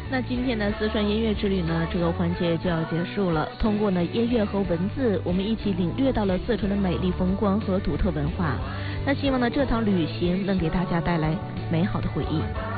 那今天的四川音乐之旅呢，这个环节就要结束了。通过呢音乐和文字，我们一起领略到了四川的美丽风光和独特文化。那希望呢这趟旅行能给大家带来美好的回忆。